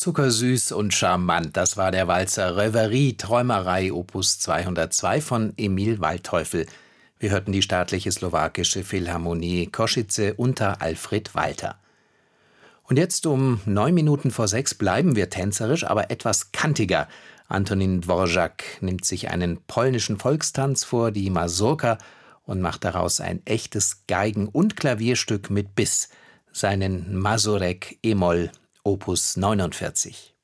Zuckersüß und charmant, das war der Walzer Reverie Träumerei Opus 202 von Emil Waldteufel. Wir hörten die staatliche slowakische Philharmonie Košice unter Alfred Walter. Und jetzt um 6:09 bleiben wir tänzerisch, aber etwas kantiger. Antonín Dvořák nimmt sich einen polnischen Volkstanz vor, die Mazurka, und macht daraus ein echtes Geigen- und Klavierstück mit Biss, seinen Mazurek e-Moll Opus 49.